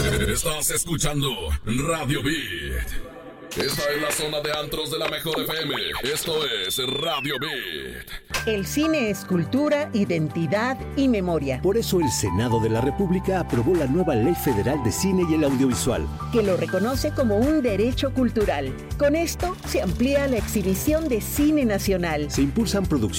Estás escuchando Radio Beat. Esta es la zona de antros de la mejor FM. Esto es Radio Beat. El cine es cultura, identidad y memoria. Por eso el Senado de la República aprobó la nueva Ley Federal de Cine y el Audiovisual, que lo reconoce como un derecho cultural. Con esto se amplía la exhibición de cine nacional. Se impulsan producciones